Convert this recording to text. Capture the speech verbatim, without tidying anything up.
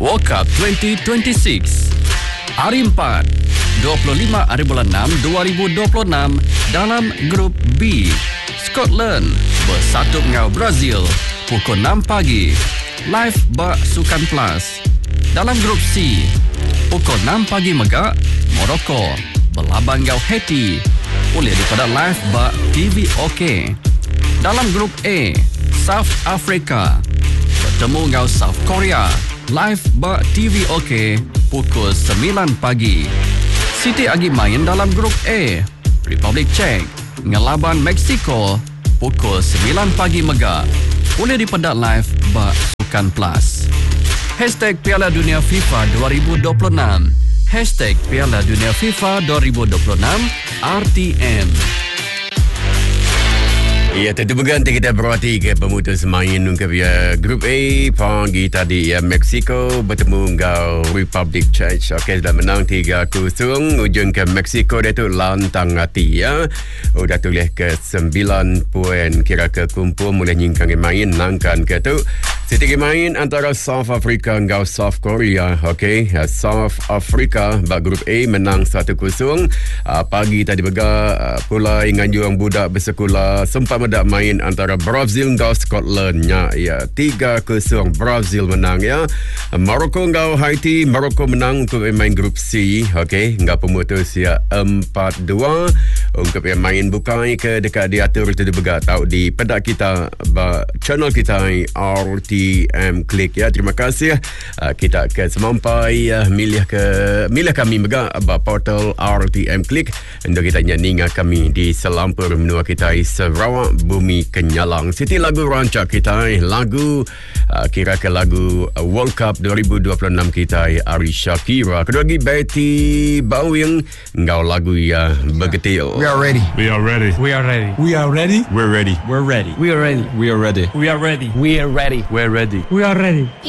World Cup twenty twenty-six. Hari empat, dua puluh lima hari bulan enam dua ribu dua puluh enam dalam grup B. Scotland bersatu dengan Brazil pukul enam pagi. Live bak Sukan Plus. Dalam grup C, pukul enam pagi megak, Morocco berlaban dengan Haiti. Boleh daripada live bak T V OK. Dalam grup A, South Africa bertemu dengan South Korea. Live bak T V OK pukul sembilan pagi. Siti Agi main dalam grup A, Republic Czech ngelaban Mexico pukul sembilan pagi megak. Boleh dipedak live bak Sukan Plus. Hashtag Piala Dunia FIFA dua ribu dua puluh enam. Hashtag Piala Dunia FIFA dua ribu dua puluh enam R T M. Ya, tentu berganti kita berhati ke pemutus main ke via Grup A pagi tadi ya. Mexico bertemu dengan Republic Czech. Okey, sudah menang tiga kosong. Ujung ke Mexico dia tu lantang hati ya. Udah tulis ke sembilan poin kira ke kumpul mulai nyingkang main nangkan ke tu. Siti main antara South Africa dengan South Korea. Okey, South Africa bak Grup A menang satu kosong. Uh, pagi tadi bega uh, pula dengan juang budak bersekolah sempat medak main antara Brazil dengan Scotland ya, ya tiga kosong Brazil menang ya. Morocco dengan Haiti, Morocco menang untuk main grup C. Okey, dengan pemutus ya empat dua untuk main bukai ke dekat diatur itu juga tahu di pedak kita ba, channel kita R T M Click ya. Terima kasih uh, kita ke semampai uh, milih ke milih kami juga ba portal R T M Click untuk kita nyanyi kami di selampur menua kita Sarawak Bumi Kenyalang. Siti lagu rancak kita, lagu uh, kira ke lagu uh, World Cup dua ribu dua puluh enam kita Ari Shakira. Kedua lagi Betty Bawing ngau lagu ya begetil. We are ready. We are ready. We are ready. We are ready. We're ready. We're ready. We are ready. We are ready. We are ready. We are ready. We're ready. We are ready.